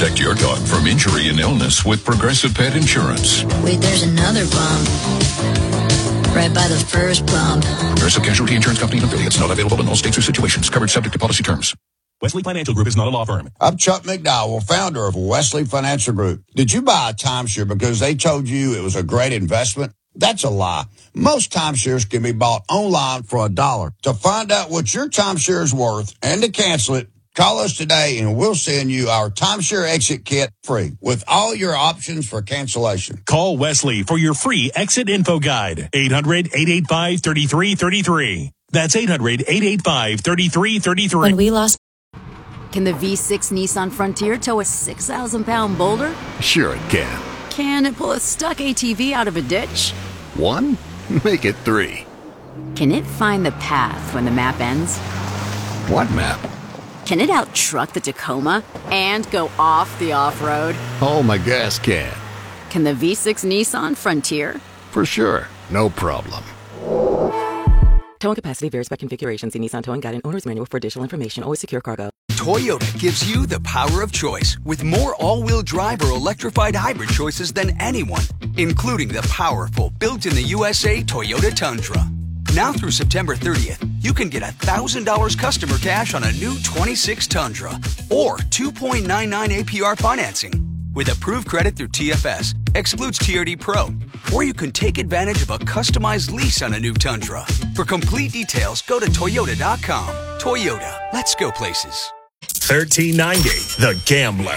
Protect your dog from injury and illness with Progressive Pet Insurance. Wait, there's another bump. Right by the first bump. Progressive Casualty Insurance Company and affiliates. Not available in all states or situations. Covered subject to policy terms. Wesley Financial Group is not a law firm. I'm Chuck McDowell, founder of Wesley Financial Group. Did you buy a timeshare because they told you it was a great investment? That's a lie. Most timeshares can be bought online for $1. To find out what your timeshare is worth and to cancel it, call us today and we'll send you our timeshare exit kit free with all your options for cancellation. Call Wesley for your free exit info guide. 800-885-3333. That's 800-885-3333. When we lost... Can the V6 Nissan Frontier tow a 6,000-pound boulder? Sure it can. Can it pull a stuck ATV out of a ditch? 1? Make it 3. Can it find the path when the map ends? What map? Can it out-truck the Tacoma and go off the off-road? Oh, my gas can. Can the V6 Nissan Frontier? For sure. No problem. Towing capacity varies by configuration. See Nissan Towing Guide and Owner's Manual for additional information. Always secure cargo. Toyota gives you the power of choice with more all-wheel drive or electrified hybrid choices than anyone, including the powerful built-in-the-USA Toyota Tundra. Now through September 30th, you can get $1,000 customer cash on a new 26 Tundra or 2.99 APR financing with approved credit through TFS, excludes TRD Pro, or you can take advantage of a customized lease on a new Tundra. For complete details, go to Toyota.com. Toyota, let's go places. 1390, The Gambler.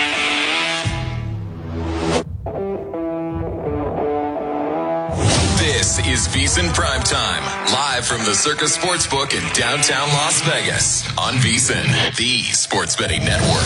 This is VSiN Primetime, live from the Circus Sportsbook in downtown Las Vegas on VSiN, the sports betting network.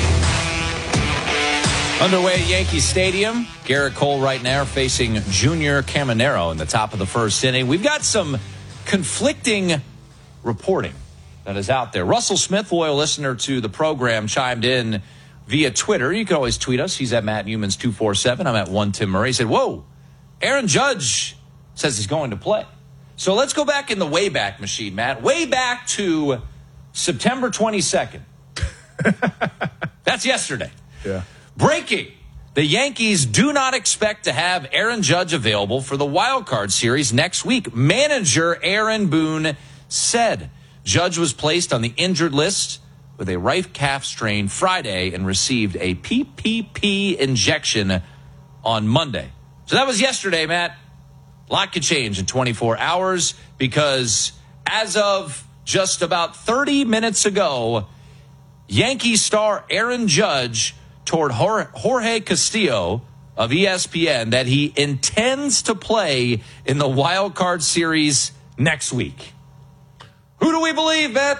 Underway at Yankee Stadium, Garrett Cole right now facing Junior Caminero in the top of the first inning. We've got some conflicting reporting that is out there. Russell Smith, loyal listener to the program, chimed in via Twitter. You can always tweet us. He's at Matt Newman's 247. I'm at 1 Tim Murray. He said, whoa, Aaron Judge says he's going to play. So let's go back in the Wayback Machine, Matt. Way back to September 22nd. That's yesterday. Yeah. Breaking. The Yankees do not expect to have Aaron Judge available for the wild card series next week. Manager Aaron Boone said Judge was placed on the injured list with a right calf strain Friday and received a PPP injection on Monday. So that was yesterday, Matt. A lot could change in 24 hours because as of just about 30 minutes ago, Yankee star Aaron Judge told Jorge Castillo of ESPN that he intends to play in the wild card series next week. Who do we believe, Matt?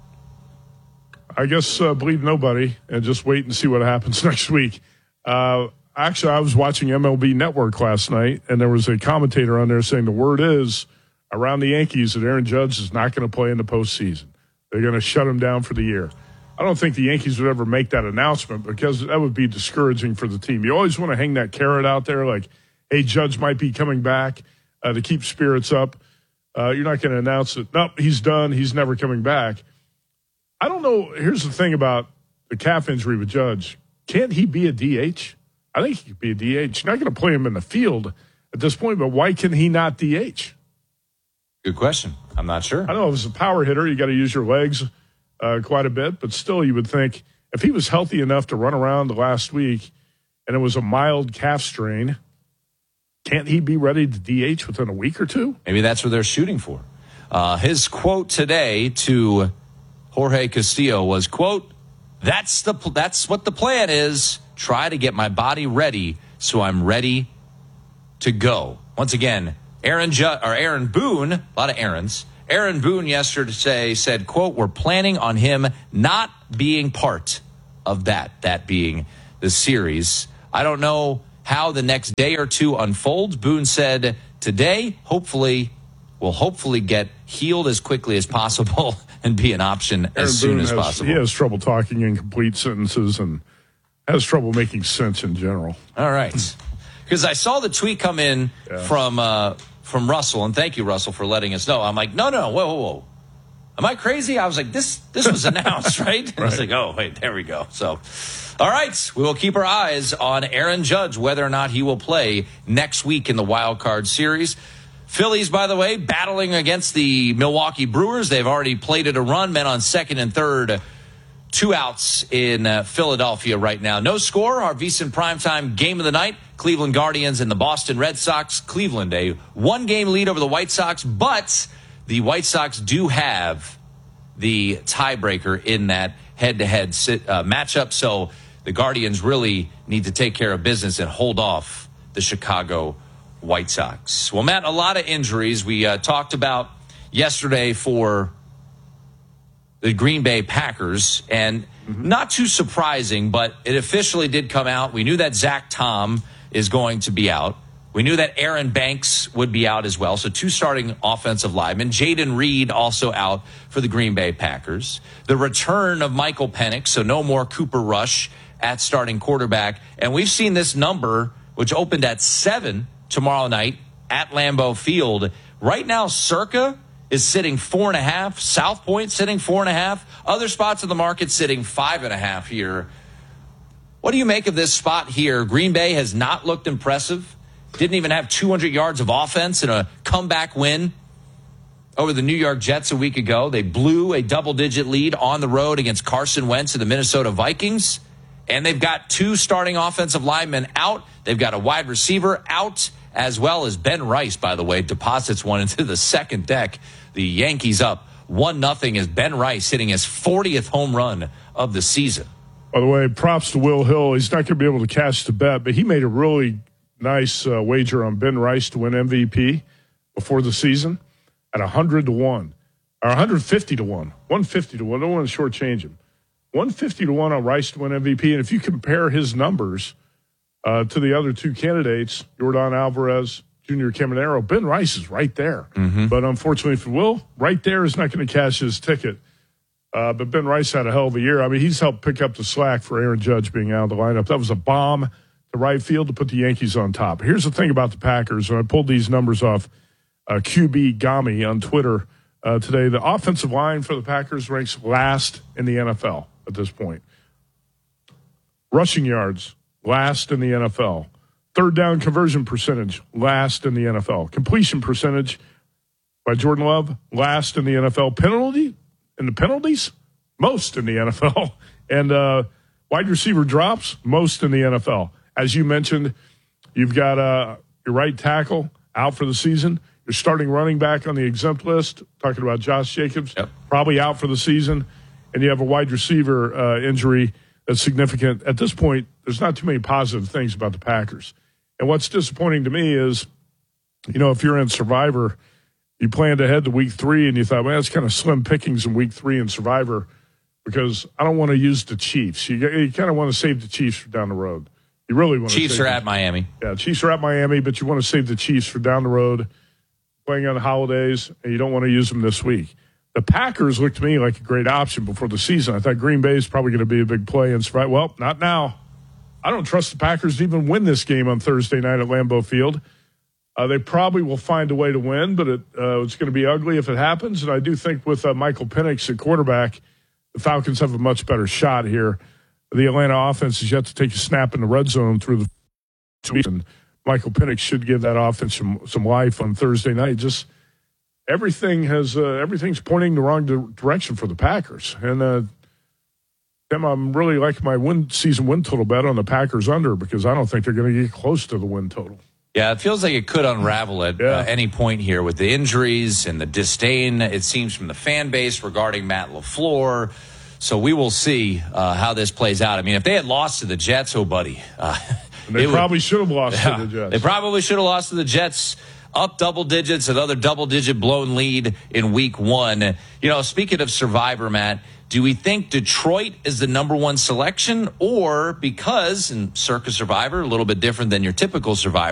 I guess believe nobody and just wait and see what happens next week. Actually, I was watching MLB Network last night, and there was a commentator on there saying the word is around the Yankees that Aaron Judge is not going to play in the postseason. They're going to shut him down for the year. I don't think the Yankees would ever make that announcement because that would be discouraging for the team. You always want to hang that carrot out there like, hey, Judge might be coming back to keep spirits up. You're not going to announce it. Nope, he's done. He's never coming back. I don't know. Here's the thing about the calf injury with Judge. Can't he be a DH? I think he could be a DH. You're not going to play him in the field at this point, but why can he not DH? Good question. I'm not sure. I know if it's a power hitter, you got to use your legs quite a bit, but still you would think if he was healthy enough to run around the last week and it was a mild calf strain, can't he be ready to DH within a week or two? Maybe that's what they're shooting for. His quote today to Jorge Castillo was, quote, that's what the plan is. Try to get my body ready so I'm ready to go. Once again, Aaron Boone, a lot of Aarons. Aaron Boone yesterday said, quote, we're planning on him not being part of that being the series. I don't know how the next day or two unfolds. Boone said today, we'll get healed as quickly as possible and be an option as soon as possible. He has trouble talking in complete sentences and has trouble making sense in general. All right. Because I saw the tweet come in from Russell, and thank you, Russell, for letting us know. I'm like, no, whoa. Am I crazy? I was like, this was announced, right? And I was like, oh, wait, there we go. So, all right, we will keep our eyes on Aaron Judge, whether or not he will play next week in the Wild Card Series. Phillies, by the way, battling against the Milwaukee Brewers. They've already played it a run, men on second and third. 2 outs in Philadelphia right now. No score. Our VSiN primetime game of the night. Cleveland Guardians and the Boston Red Sox. Cleveland, a 1-game lead over the White Sox, but the White Sox do have the tiebreaker in that head-to-head matchup. So the Guardians really need to take care of business and hold off the Chicago White Sox. Well, Matt, a lot of injuries. We talked about yesterday for the Green Bay Packers, and not too surprising, but it officially did come out. We knew that Zach Tom is going to be out. We knew that Aaron Banks would be out as well, so 2 starting offensive linemen. Jaden Reed also out for the Green Bay Packers. The return of Michael Penix, so no more Cooper Rush at starting quarterback. And we've seen this number, which opened at 7 tomorrow night at Lambeau Field. Right now, Circa is sitting 4.5. South Point sitting 4.5. Other spots of the market sitting 5.5 here. What do you make of this spot here? Green Bay has not looked impressive. Didn't even have 200 yards of offense in a comeback win over the New York Jets a week ago. They blew a double-digit lead on the road against Carson Wentz and the Minnesota Vikings. And they've got 2 starting offensive linemen out. They've got a wide receiver out, as well as Ben Rice, by the way, deposits one into the second deck. The Yankees up 1-0 as Ben Rice hitting his 40th home run of the season. By the way, props to Will Hill. He's not going to be able to cash the bet, but he made a really nice wager on Ben Rice to win MVP before the season at 100 to 1, or 150 to 1, 150 to 1. I don't want to shortchange him. 150 to 1 on Rice to win MVP. And if you compare his numbers to the other 2 candidates, Yordan Alvarez, Junior Caminero, Ben Rice is right there. But unfortunately for Will, right there is not going to cash his ticket. But Ben Rice had a hell of a year. I mean, he's helped pick up the slack for Aaron Judge being out of the lineup. That was a bomb to right field to put the Yankees on top. Here's the thing about the Packers, and I pulled these numbers off QB Gami on Twitter today. The offensive line for the Packers ranks last in the NFL at this point. Rushing yards, last in the NFL. Third down conversion percentage, last in the NFL. Completion percentage by Jordan Love, last in the NFL. Penalties, most in the NFL. And wide receiver drops, most in the NFL. As you mentioned, you've got your right tackle out for the season. Your starting running back on the exempt list, talking about Josh Jacobs, probably out for the season. And you have a wide receiver injury that's significant. At this point, there's not too many positive things about the Packers. And what's disappointing to me is, if you're in Survivor, you planned ahead to week 3 and you thought, well, it's kind of slim pickings in week 3 in Survivor because I don't want to use the Chiefs. You kind of want to save the Chiefs for down the road. You really want to Chiefs are at Miami. Yeah, Chiefs are at Miami, but you want to save the Chiefs for down the road, playing on the holidays, and you don't want to use them this week. The Packers looked to me like a great option before the season. I thought Green Bay is probably going to be a big play in Survivor. Well, not now. I don't trust the Packers to even win this game on Thursday night at Lambeau Field. They probably will find a way to win, but it's going to be ugly if it happens. And I do think with Michael Penix at quarterback, the Falcons have a much better shot here. The Atlanta offense is yet to take a snap in the red zone through the season. Michael Penix should give that offense some life on Thursday night. Just everything's pointing the wrong direction for the Packers. And Tim, I'm really liking my season win total bet on the Packers under because I don't think they're going to get close to the win total. Yeah, it feels like it could unravel at any point here with the injuries and the disdain, it seems, from the fan base regarding Matt LaFleur. So we will see how this plays out. I mean, if they had lost to the Jets, buddy. They probably should have lost to the Jets. They probably should have lost to the Jets. Up double digits, another double-digit blown lead in week 1. Speaking of Survivor, Matt, do we think Detroit is the number 1 selection? Or because, in Circa Survivor, a little bit different than your typical Survivor,